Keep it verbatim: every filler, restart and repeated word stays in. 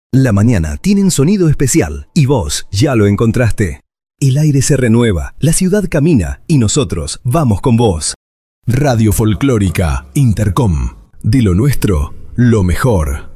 La mañana tiene un sonido especial y vos ya lo encontraste. El aire se renueva, la ciudad camina y nosotros vamos con vos. Radio Folclórica Intercom. De lo nuestro, lo mejor.